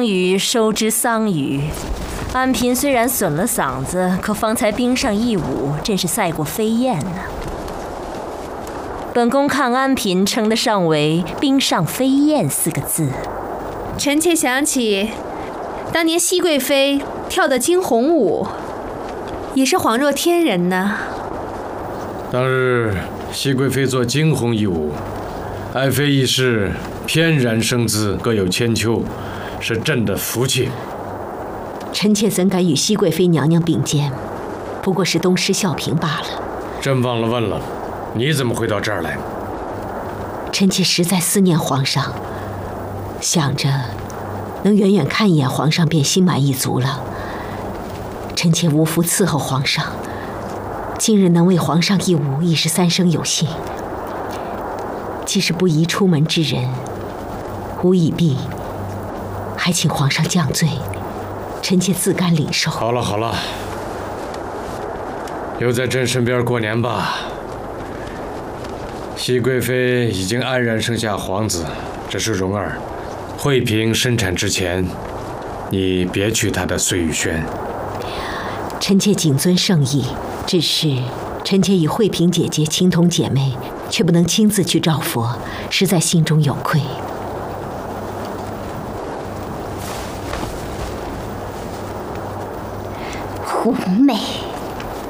雨收之桑榆。安平虽然损了嗓子，可方才冰上一舞，真是赛过飞燕呢。本宫看安平称得上为“冰上飞燕”4个字。 臣妾想起，当年熹贵妃跳的惊鸿舞，也是恍若天人呢。 当日熹贵妃做惊鸿一舞，爱妃一事翩然生姿，各有千秋，是朕的福气。 臣妾怎敢与熹贵妃娘娘并肩？不过是东施效颦罢了。 朕忘了问了，你怎么会到这儿来？ 臣妾实在思念皇上，想着能远远看一眼皇上，便心满意足了。臣妾无福伺候皇上，今日能为皇上一舞，已是三生有幸。既是不宜出门之人，无以避，还请皇上降罪，臣妾自甘领受。 好了好了，留在朕身边过年吧。熹贵妃已经安然生下皇子，这是蓉儿。惠嫔生产之前，你别去她的碎玉轩。 臣妾谨遵圣意，只是臣妾与惠嫔姐姐情同姐妹，却不能亲自去照佛，实在心中有愧。 狐媚。